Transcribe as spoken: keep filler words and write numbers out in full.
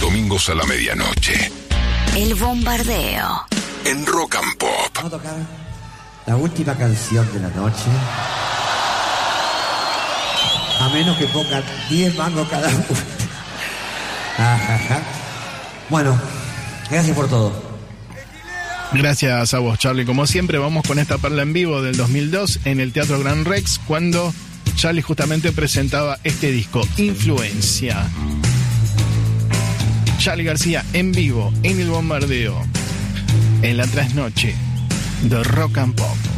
domingos a la medianoche. El Bombardeo. En Rock and Pop. Vamos a tocar la última canción de la noche. A menos que pongan diez mangos cada uno. Ajá. Bueno, gracias por todo. Gracias a vos, Charlie. Como siempre, vamos con esta perla en vivo del dos mil dos en el Teatro Gran Rex, cuando Charlie justamente presentaba este disco, Influencia. Charlie García en vivo, en el Bombardeo, en la trasnoche de Rock and Pop.